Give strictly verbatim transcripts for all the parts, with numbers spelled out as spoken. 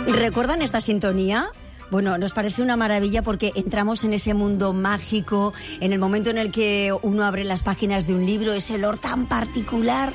¿Recuerdan esta sintonía? Bueno, nos parece una maravilla porque entramos en ese mundo mágico, en el momento en el que uno abre las páginas de un libro, ese olor tan particular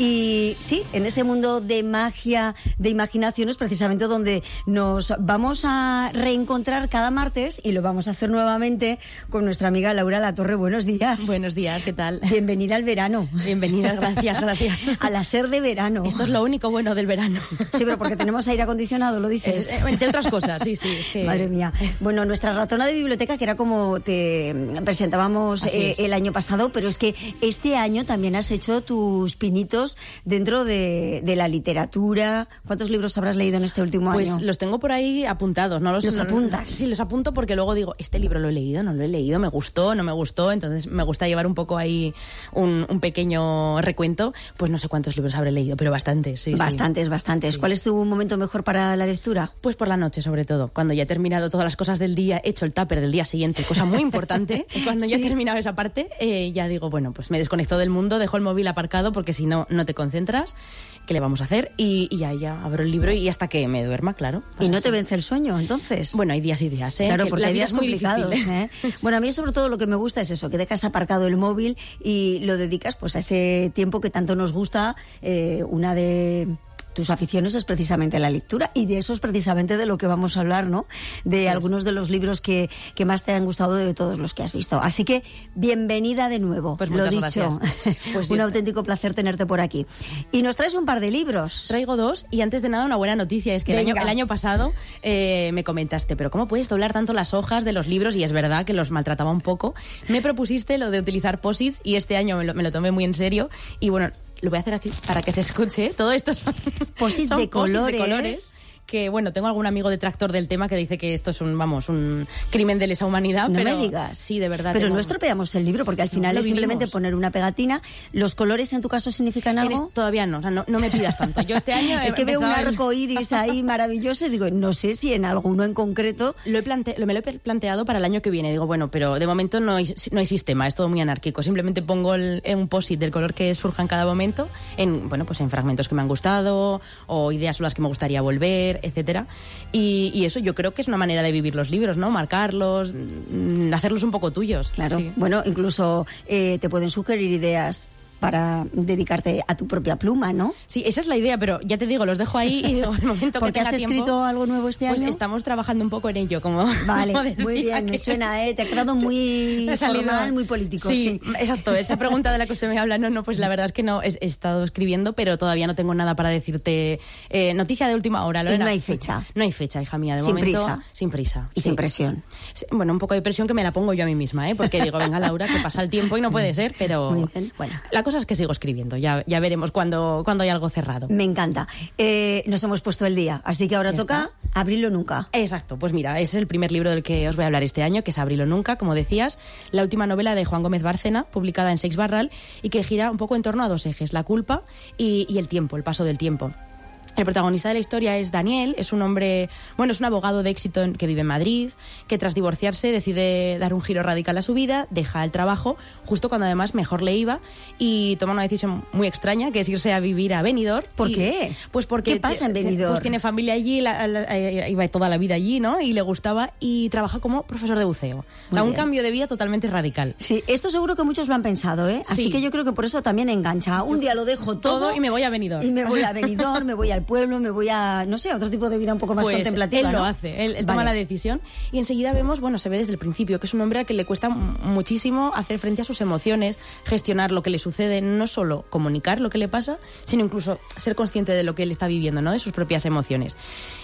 y sí, en ese mundo de magia, de imaginación es precisamente donde nos vamos a reencontrar cada martes y lo vamos a hacer nuevamente con nuestra amiga Laura Latorre. Buenos días. Buenos días, ¿qué tal? Bienvenida al verano. Bienvenida, gracias, gracias. A la SER de verano. Esto es lo único bueno del verano. Sí, pero porque tenemos aire acondicionado, lo dices. Eh, entre otras cosas, sí, sí. Es que... Madre mía. Bueno, nuestra ratona de biblioteca, que era como te presentábamos eh, el año pasado, pero es que este año también has hecho tus pinitos dentro de, de la literatura. ¿Cuántos libros habrás leído en este último pues año? Pues los tengo por ahí apuntados. ¿No los, ¿Los no, apuntas? Sí, los apunto porque luego digo, este libro lo he leído, no lo he leído, me gustó, no me gustó. Entonces me gusta llevar un poco ahí un, un pequeño recuento. Pues no sé cuántos libros habré leído, pero bastantes. Sí, bastantes, sí. bastantes. Sí. ¿Cuál es tu momento mejor para la lectura? Pues por la noche, sobre todo. Cuando ya he terminado todas las cosas del día, he hecho el tupper del día siguiente, cosa muy importante. Y cuando sí. ya he terminado esa parte, eh, ya digo, bueno, pues me desconecto del mundo, dejo el móvil aparcado porque si no, no te concentras. ¿Qué le vamos a hacer? Y, y ya, ya abro el libro y hasta que me duerma, claro. ¿Y no así. te vence el sueño, entonces? Bueno, hay días y días, ¿eh? Claro, que porque la hay vida días es muy complicados, difícil, ¿eh? ¿eh? Bueno, a mí sobre todo lo que me gusta es eso, que dejas aparcado el móvil y lo dedicas pues a ese tiempo que tanto nos gusta, eh, una de... tus aficiones es precisamente la lectura y de eso es precisamente de lo que vamos a hablar, ¿no? De sí, algunos de los libros que, que más te han gustado de todos los que has visto. Así que bienvenida de nuevo. Pues lo muchas dicho. Gracias. Pues un sí. auténtico placer tenerte por aquí. Y nos traes un par de libros. Traigo dos y antes de nada una buena noticia es que el año, el año pasado eh, me comentaste, pero ¿cómo puedes doblar tanto las hojas de los libros? Y es verdad que los maltrataba un poco. Me propusiste lo de utilizar posits y este año me lo, me lo tomé muy en serio y bueno, lo voy a hacer aquí para que se escuche. Todo esto son posits de, de colores. Que bueno, tengo algún amigo detractor del tema que dice que esto es un, vamos, un crimen de lesa humanidad. No pero, me digas. Sí, de verdad. Pero tengo... no estropeamos el libro, porque al final no, es simplemente poner una pegatina. ¿Los colores en tu caso significan algo? Es, todavía no, o sea, no, no me pidas tanto. Yo este año es que veo un arco iris ahí maravilloso y digo, no sé si en alguno en concreto... Lo he plante... lo, me lo he planteado para el año que viene. Digo, bueno, pero de momento no hay, no hay sistema, es todo muy anárquico. Simplemente pongo el, un post-it del color que surja en cada momento, en, bueno, pues en fragmentos que me han gustado o ideas sobre las que me gustaría volver, etcétera. Y, y eso yo creo que es una manera de vivir los libros, ¿no? Marcarlos, hacerlos un poco tuyos. Claro, sí. Bueno, incluso eh, te pueden sugerir ideas para dedicarte a tu propia pluma, ¿no? Sí, esa es la idea, pero ya te digo, los dejo ahí y digo, el momento que tenga has tiempo... escrito algo nuevo este pues año? Pues estamos trabajando un poco en ello, como... Vale, como muy bien, que... me suena, ¿eh? Te ha quedado muy formal, muy político. Sí, sí, exacto, esa pregunta de la que usted me habla, no, no, pues la verdad es que no, he, he estado escribiendo, pero todavía no tengo nada para decirte. Eh, noticia de última hora, Lorena. Y no hay fecha. No hay fecha, hija mía, de sin momento... Prisa. Sin prisa. Y sí. sin presión. Bueno, un poco de presión que me la pongo yo a mí misma, ¿eh? Porque digo, venga, Laura, que pasa el tiempo y no puede ser, pero... Bueno, la cosa es que sigo escribiendo, ya, ya veremos cuando, cuando hay algo cerrado. Me encanta. Eh, nos hemos puesto el día, así que ahora ¿Ya toca está? Abrirlo nunca. Exacto, pues mira, ese es el primer libro del que os voy a hablar este año, que es Abrirlo nunca, como decías, la última novela de Juan Gómez Bárcena, publicada en Seix Barral, y que gira un poco en torno a dos ejes, la culpa y, y el tiempo, el paso del tiempo. El protagonista de la historia es Daniel, es un hombre, bueno, es un abogado de éxito en, que vive en Madrid, que tras divorciarse decide dar un giro radical a su vida, deja el trabajo, justo cuando además mejor le iba, y toma una decisión muy extraña, que es irse a vivir a Benidorm. ¿Por y, qué? Pues porque... ¿Qué pasa en Benidorm? Pues tiene familia allí, la, la, la, iba toda la vida allí, ¿no? Y le gustaba, y trabaja como profesor de buceo. Muy o sea, bien. Un cambio de vida totalmente radical. Sí, esto seguro que muchos lo han pensado, ¿eh? Así sí. que yo creo que por eso también engancha. Un día lo dejo todo, todo y me voy a Benidorm. Y me voy a Benidorm, me voy al pueblo, me voy a no sé, otro tipo de vida un poco más pues contemplativa, él ¿no? lo hace, él, él vale. toma la decisión y enseguida vemos, bueno, se ve desde el principio que es un hombre al que le cuesta muchísimo hacer frente a sus emociones, gestionar lo que le sucede, no solo comunicar lo que le pasa, sino incluso ser consciente de lo que él está viviendo, ¿no? De sus propias emociones.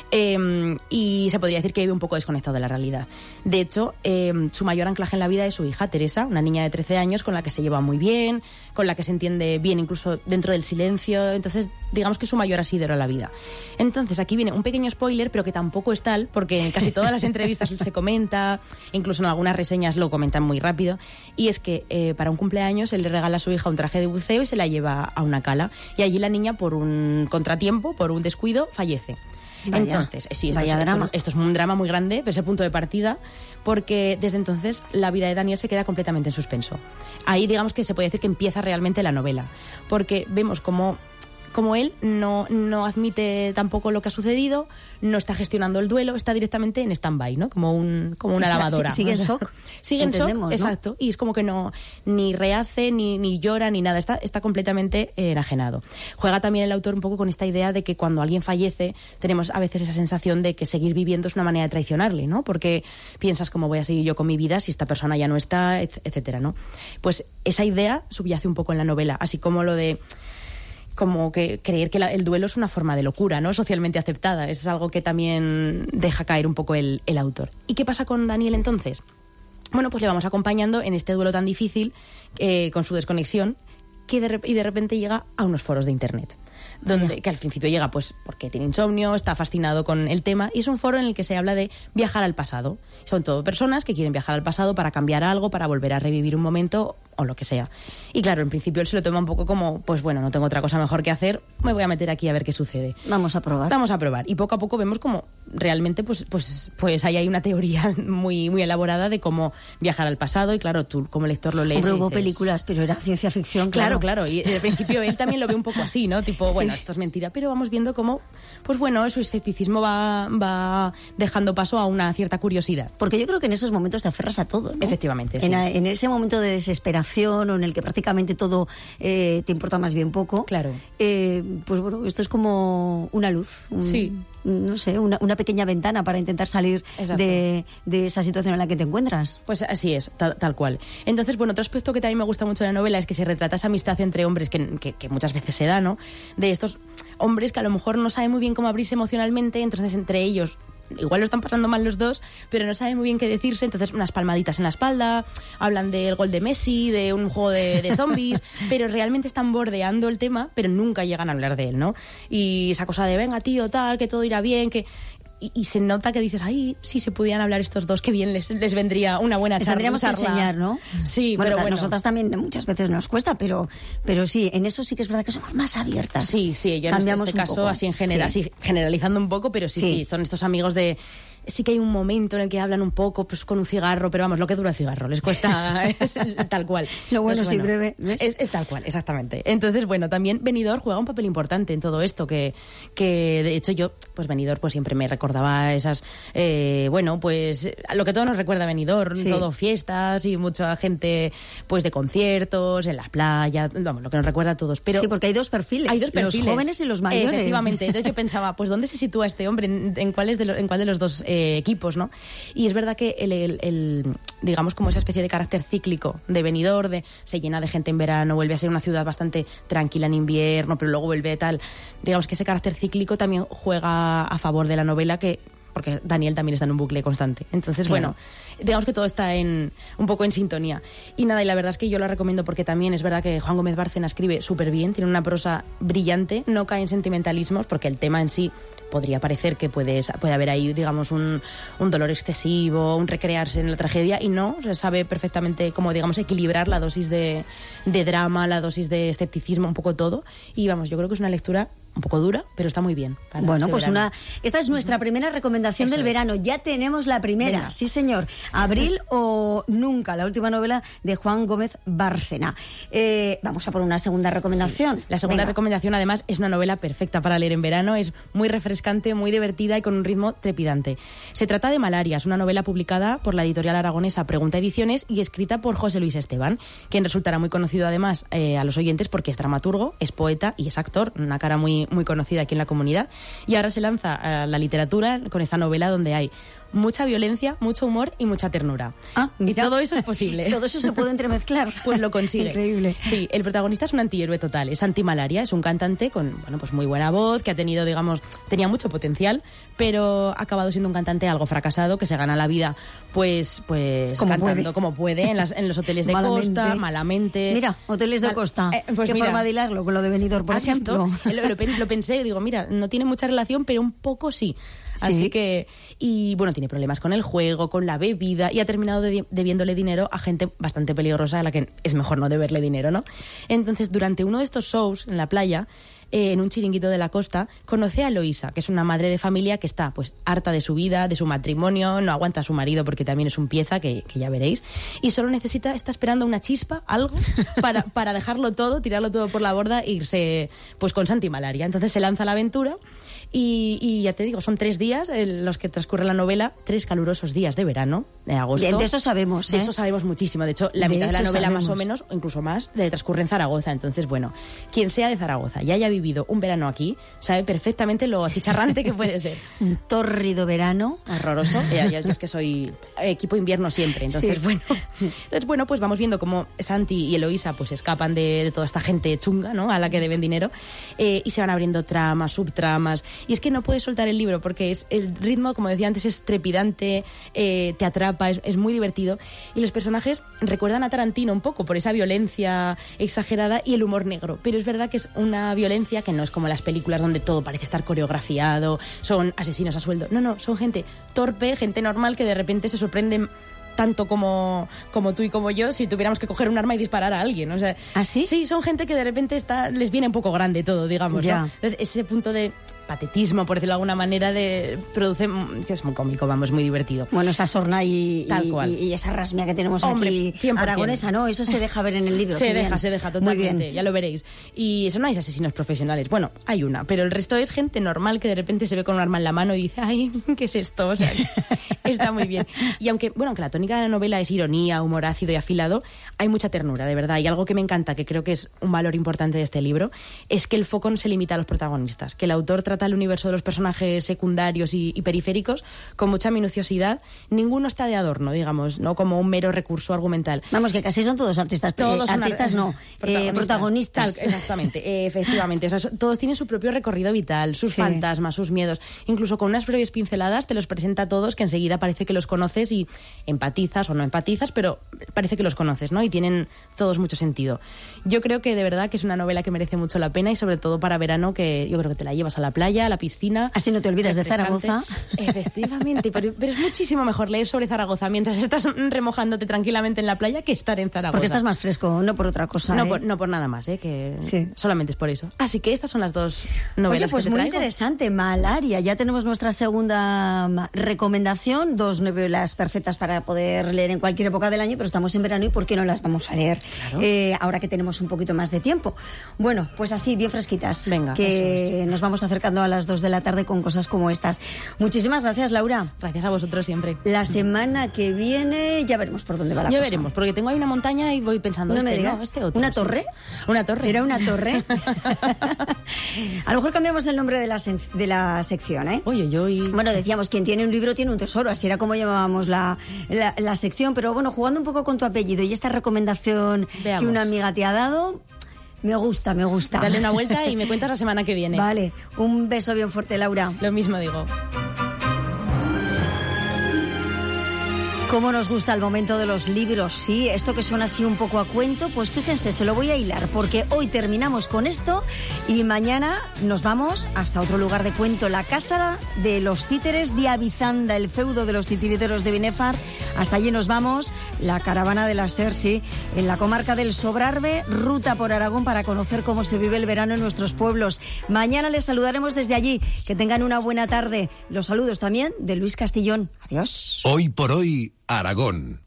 Eh, y se podría decir que vive un poco desconectado de la realidad. De hecho, eh, su mayor anclaje en la vida es su hija Teresa, una niña de trece años con la que se lleva muy bien, con la que se entiende bien incluso dentro del silencio. Entonces, digamos que es su mayor asidero a la vida. Entonces, aquí viene un pequeño spoiler, pero que tampoco es tal, porque en casi todas las entrevistas se comenta, incluso en algunas reseñas lo comentan muy rápido, y es que eh, para un cumpleaños él le regala a su hija un traje de buceo y se la lleva a una cala. Y allí la niña, por un contratiempo, por un descuido, fallece. Vaya, entonces, sí, esto, vaya es, drama. Esto, esto es un drama muy grande, pero es el punto de partida, porque desde entonces la vida de Daniel se queda completamente en suspenso. Ahí digamos que se puede decir que empieza realmente la novela, porque vemos cómo como él no, no admite tampoco lo que ha sucedido, no está gestionando el duelo, está directamente en stand-by, ¿no? Como, un, como una está, lavadora. Sigue en shock. Sigue en shock, ¿no? Exacto. Y es como que no ni rehace, ni, ni llora, ni nada. Está, está completamente eh, enajenado. Juega también el autor un poco con esta idea de que cuando alguien fallece tenemos a veces esa sensación de que seguir viviendo es una manera de traicionarle, ¿no? Porque piensas cómo voy a seguir yo con mi vida si esta persona ya no está, etcétera, ¿no? Pues esa idea subyace un poco en la novela, así como lo de como que creer que la, el duelo es una forma de locura, ¿no? Socialmente aceptada. Es algo que también deja caer un poco el, el autor. ¿Y qué pasa con Daniel entonces? Bueno, pues le vamos acompañando en este duelo tan difícil, eh, con su desconexión, que de, y de repente llega a unos foros de internet. Donde, que al principio llega pues porque tiene insomnio, está fascinado con el tema, y es un foro en el que se habla de viajar al pasado. Son todo personas que quieren viajar al pasado para cambiar algo, para volver a revivir un momento o lo que sea. Y claro, en principio él se lo toma un poco como, pues bueno, no tengo otra cosa mejor que hacer, me voy a meter aquí a ver qué sucede. Vamos a probar. Vamos a probar. Y poco a poco vemos como realmente pues, pues, pues ahí hay una teoría muy, muy elaborada de cómo viajar al pasado, y claro, tú como lector lo lees. Hombre, hubo dices, películas, pero era ciencia ficción, claro. Claro, claro. Y al principio él también lo ve un poco así, ¿no? Tipo, bueno, sí, esto es mentira, pero vamos viendo cómo, pues bueno, su escepticismo va, va dejando paso a una cierta curiosidad. Porque yo creo que en esos momentos te aferras a todo, ¿no? Efectivamente, sí. En, a, en ese momento de desesperación o en el que prácticamente todo eh, te importa más bien poco. Claro. Eh, pues bueno, esto es como una luz. Un, sí. No sé, una, una pequeña ventana para intentar salir de, de esa situación en la que te encuentras. Pues así es, tal, tal cual. Entonces, bueno, otro aspecto que también me gusta mucho de la novela es que se retrata esa amistad entre hombres que, que, que muchas veces se da, ¿no? De estos hombres que a lo mejor no saben muy bien cómo abrirse emocionalmente, entonces entre ellos igual lo están pasando mal los dos, pero no saben muy bien qué decirse, entonces unas palmaditas en la espalda, hablan del gol de Messi, de un juego de, de zombies, pero realmente están bordeando el tema, pero nunca llegan a hablar de él, ¿no? Y esa cosa de, venga tío, tal, que todo irá bien, que... Y, y se nota que dices, ay, si se pudieran hablar estos dos, qué bien les, les vendría una buena charla. Tendríamos que enseñar, ¿no? Sí, bueno, pero bueno. Nosotras también muchas veces nos cuesta, pero, pero sí, en eso sí que es verdad que somos más abiertas. Sí, sí, yo en este caso, poco. así en general, sí. así generalizando un poco, pero sí, sí, sí, son estos amigos de... Sí que hay un momento en el que hablan un poco pues con un cigarro, pero vamos, lo que dura el cigarro, les cuesta es tal cual. Lo bueno, pues, sí, bueno, breve. Es, es tal cual, exactamente. Entonces, bueno, también Benidorm juega un papel importante en todo esto, que, que de hecho yo, pues Benidorm pues siempre me recordaba esas, eh, bueno, pues lo que todo nos recuerda a Benidorm, sí. Todo fiestas y mucha gente pues de conciertos, en la playa, vamos, lo que nos recuerda a todos. Pero sí, porque hay dos perfiles, hay dos perfiles, los jóvenes y los mayores. Efectivamente, entonces yo pensaba, pues ¿dónde se sitúa este hombre? ¿En, en, cuál, es de lo, en cuál de los dos eh, equipos, ¿no? Y es verdad que el, el, el, digamos como esa especie de carácter cíclico de Benidorm, de se llena de gente en verano, vuelve a ser una ciudad bastante tranquila en invierno, pero luego vuelve tal, digamos que ese carácter cíclico también juega a favor de la novela, que porque Daniel también está en un bucle constante. Entonces, claro, bueno, digamos que todo está en un poco en sintonía. Y nada, y la verdad es que yo la recomiendo porque también es verdad que Juan Gómez Bárcena escribe súper bien, tiene una prosa brillante, no cae en sentimentalismos, porque el tema en sí podría parecer que puede, puede haber ahí, digamos, un, un dolor excesivo, un recrearse en la tragedia, y no, o sea, sabe perfectamente cómo, digamos, equilibrar la dosis de, de drama, la dosis de escepticismo, un poco todo. Y vamos, yo creo que es una lectura un poco dura, pero está muy bien. Para bueno, este pues verano. una esta es nuestra primera recomendación Eso del verano. Es. Ya tenemos la primera. Venga. Sí, señor. Abril o Nunca, la última novela de Juan Gómez Bárcena. Eh, vamos a por una segunda recomendación. Sí. La segunda Venga. recomendación, además, es una novela perfecta para leer en verano. Es muy refrescante, muy divertida y con un ritmo trepidante. Se trata de Malaria. Es una novela publicada por la editorial aragonesa Pregunta Ediciones y escrita por José Luis Esteban, quien resultará muy conocido además eh, a los oyentes porque es dramaturgo, es poeta y es actor. Una cara muy muy conocida aquí en la comunidad, y ahora se lanza a la literatura con esta novela donde hay mucha violencia, mucho humor y mucha ternura. Ah, y todo eso es posible. Todo eso se puede entremezclar. Pues lo consigue. Increíble. Sí, el protagonista es un antihéroe total, es Antimalaria, es un cantante con, bueno, pues muy buena voz, que ha tenido, digamos, tenía mucho potencial, pero ha acabado siendo un cantante algo fracasado, que se gana la vida pues pues como cantando puede. como puede en, las, en los hoteles de malamente. costa, malamente. Mira, hoteles de Mal, costa. Eh, pues Qué mira, forma de hilarlo con lo de Benidorm, por ejemplo. Lo, lo, lo pensé, digo, mira, no tiene mucha relación, pero un poco sí. Así ¿Sí? que, y bueno, tiene problemas con el juego, con la bebida, y ha terminado de, debiéndole dinero a gente bastante peligrosa a la que es mejor no deberle dinero, ¿no? Entonces, durante uno de estos shows en la playa, eh, en un chiringuito de la costa, conoce a Eloísa, que es una madre de familia que está pues harta de su vida, de su matrimonio, no aguanta a su marido porque también es un pieza, que, que ya veréis, y solo necesita, está esperando una chispa, algo, para, para dejarlo todo, tirarlo todo por la borda e irse pues con Santi Malaria. Entonces se lanza a la aventura. Y, y ya te digo, son tres días en los que transcurre la novela, tres calurosos días de verano, de agosto. De, de eso sabemos, ¿eh? De eso sabemos muchísimo. De hecho, la de mitad de la novela sabemos. más o menos, o incluso más, de transcurre en Zaragoza. Entonces, bueno, quien sea de Zaragoza y haya vivido un verano aquí, sabe perfectamente lo achicharrante que puede ser. Un tórrido verano. Horroroso. Ya, ya, yo es que soy equipo invierno siempre. Entonces, Sí. bueno, entonces, bueno, pues vamos viendo cómo Santi y Eloísa pues escapan de, de toda esta gente chunga, ¿no? A la que deben dinero, eh, y se van abriendo tramas, subtramas. Y es que no puedes soltar el libro porque es el ritmo, como decía antes, es trepidante, eh, te atrapa, es, es muy divertido. Y los personajes recuerdan a Tarantino un poco por esa violencia exagerada y el humor negro. Pero es verdad que es una violencia que no es como las películas donde todo parece estar coreografiado, son asesinos a sueldo. No, no, son gente torpe, gente normal que de repente se sorprende tanto como, como tú y como yo si tuviéramos que coger un arma y disparar a alguien. O sea, ¿Ah, sí? Sí, son gente que de repente está, les viene un poco grande todo, digamos, Ya. ¿no? Entonces, ese punto de patetismo, por decirlo de alguna manera, de produce, que es muy cómico, vamos, muy divertido. Bueno, esa sorna y, Tal y, cual. y- y esa rasmia que tenemos Hombre, aquí cien por cien. aragonesa, ¿no? Eso se deja ver en el libro. Se qué deja, bien. se deja Muy totalmente, bien. ya lo veréis. Y eso no hay asesinos profesionales. Bueno, hay una, pero el resto es gente normal que de repente se ve con un arma en la mano y dice, ay, ¿qué es esto? O sea, está muy bien. Y aunque, bueno, aunque la tónica de la novela es ironía, humor ácido y afilado, hay mucha ternura, de verdad. Y algo que me encanta, que creo que es un valor importante de este libro, es que el foco no se limita a los protagonistas, que el autor trata el universo de los personajes secundarios y, y periféricos con mucha minuciosidad. Ninguno está de adorno, digamos, no como un mero recurso argumental. Vamos, que casi son todos artistas. Todos eh, son artistas ar- no, eh, protagonistas. Tal, exactamente, eh, efectivamente. O sea, so- todos tienen su propio recorrido vital, sus Sí. fantasmas, sus miedos. Incluso con unas breves pinceladas te los presenta a todos que enseguida parece que los conoces y empatizas o no empatizas, pero parece que los conoces, ¿no? Y tienen todos mucho sentido. Yo creo que de verdad que es una novela que merece mucho la pena y sobre todo para verano, que yo creo que te la llevas a la playa, a la piscina. Así no te olvidas de refrescante. Zaragoza. Efectivamente, pero, pero es muchísimo mejor leer sobre Zaragoza mientras estás remojándote tranquilamente en la playa que estar en Zaragoza. Porque estás más fresco, no por otra cosa. No, ¿eh? por, no por nada más, ¿eh? Que Sí. solamente es por eso. Así que estas son las dos novelas Oye, pues que te muy traigo. interesante, Malaria. Ya tenemos nuestra segunda ma- recomendación, dos novelas perfectas para poder leer en cualquier época del año, pero estamos en verano y ¿por qué no las vamos a leer Claro. eh, ahora que tenemos un poquito más de tiempo? Bueno, pues así, bien fresquitas, Venga, que nos vamos acercando a las dos de la tarde con cosas como estas. Muchísimas gracias, Laura. Gracias a vosotros siempre. La semana que viene ya veremos por dónde va la Ya cosa. veremos, porque tengo ahí una montaña y voy pensando, No este, me digas. no, este otro. ¿Una sí. torre? Una torre. Era una torre. A lo mejor cambiamos el nombre de la, sen- de la sección, ¿eh? Oye, yo y... Bueno, decíamos, quien tiene un libro tiene un tesoro, así era como llamábamos la, la, la sección, pero bueno, jugando un poco con tu apellido y esta recomendación Veamos. que una amiga te ha dado, me gusta, me gusta. Dale una vuelta y me cuentas la semana que viene. Vale, un beso bien fuerte, Laura. Lo mismo digo. Cómo nos gusta el momento de los libros, sí, esto que suena así un poco a cuento, pues fíjense, se lo voy a hilar, porque hoy terminamos con esto y mañana nos vamos hasta otro lugar de cuento, la Casa de los Títeres de Avizanda, el feudo de los titiriteros de Binefar. Hasta allí nos vamos, la caravana de la SER, sí, en la comarca del Sobrarbe, ruta por Aragón para conocer cómo se vive el verano en nuestros pueblos. Mañana les saludaremos desde allí, que tengan una buena tarde. Los saludos también de Luis Castillón. Adiós. Hoy por hoy, Aragón.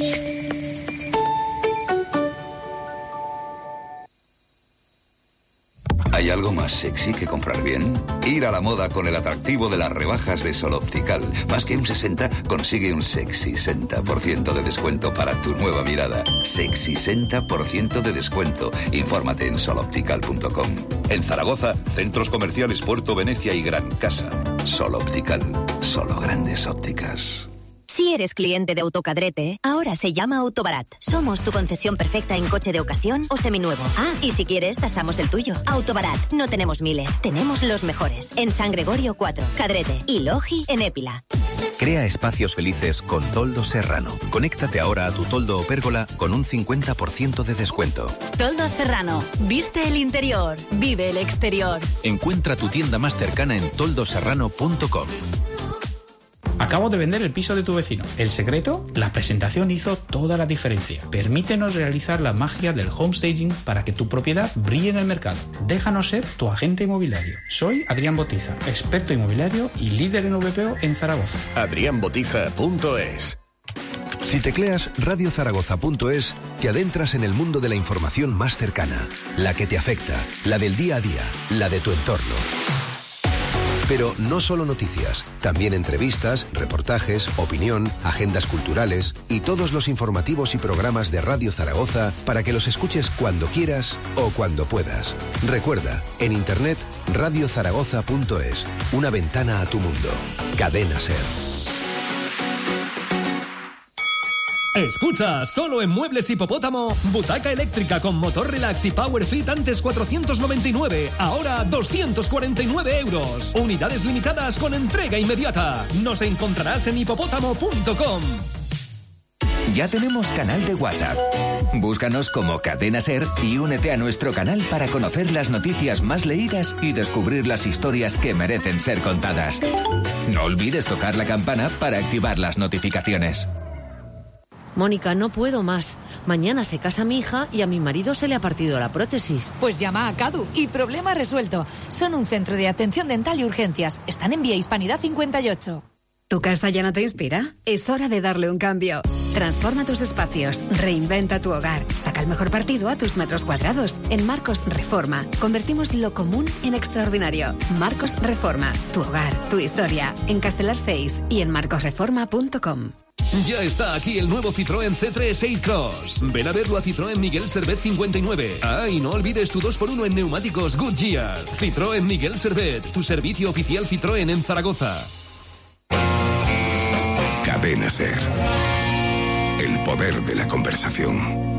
¿Hay algo más sexy que comprar bien? Ir a la moda con el atractivo de las rebajas de Sol Optical. Más que un sesenta, consigue un sexy sesenta por ciento de descuento para tu nueva mirada. Sexy sesenta por ciento de descuento. Infórmate en sol optical punto com. En Zaragoza, centros comerciales Puerto Venecia y Gran Casa. Sol Optical. Solo grandes ópticas. Si eres cliente de Autocadrete, ahora se llama Autobarat. Somos tu concesión perfecta en coche de ocasión o seminuevo. Ah, y si quieres, tasamos el tuyo. Autobarat. No tenemos miles, tenemos los mejores. En San Gregorio cuatro, Cadrete y Logi en Épila. Crea espacios felices con Toldo Serrano. Conéctate ahora a tu toldo o pérgola con un cincuenta por ciento de descuento. Toldo Serrano. Viste el interior, vive el exterior. Encuentra tu tienda más cercana en toldo serrano punto com. Acabo de vender el piso de tu vecino. El secreto, la presentación hizo toda la diferencia. Permítenos realizar la magia del homestaging para que tu propiedad brille en el mercado. Déjanos ser tu agente inmobiliario. Soy Adrián Botiza, experto inmobiliario y líder en V P O en Zaragoza. adrián botiza punto es. Si tecleas radio zaragoza punto es, te adentras en el mundo de la información más cercana, la que te afecta, la del día a día, la de tu entorno. Pero no solo noticias, también entrevistas, reportajes, opinión, agendas culturales y todos los informativos y programas de Radio Zaragoza para que los escuches cuando quieras o cuando puedas. Recuerda, en internet radio zaragoza punto es, una ventana a tu mundo. Cadena SER. Escucha, solo en Muebles Hipopótamo, butaca eléctrica con motor relax y power fit antes cuatrocientos noventa y nueve, ahora doscientos cuarenta y nueve euros. Unidades limitadas con entrega inmediata. Nos encontrarás en hipopótamo punto com. Ya tenemos canal de WhatsApp. Búscanos como Cadena SER y únete a nuestro canal para conocer las noticias más leídas y descubrir las historias que merecen ser contadas. No olvides tocar la campana para activar las notificaciones. Mónica, no puedo más. Mañana se casa mi hija y a mi marido se le ha partido la prótesis. Pues llama a Cadu y problema resuelto. Son un centro de atención dental y urgencias. Están en Vía Hispanidad cincuenta y ocho. ¿Tu casa ya no te inspira? Es hora de darle un cambio. Transforma tus espacios, reinventa tu hogar, saca el mejor partido a tus metros cuadrados. En Marcos Reforma, convertimos lo común en extraordinario. Marcos Reforma, tu hogar, tu historia. En Castelar seis y en marcos reforma punto com. Ya está aquí el nuevo Citroën C tres Ace Cross. Ven a verlo a Citroën Miguel Servet cincuenta y nueve. Ah, y no olvides tu dos por uno en neumáticos Goodyear. Citroën Miguel Servet, tu servicio oficial Citroën en Zaragoza. Cadena SER. El poder de la conversación.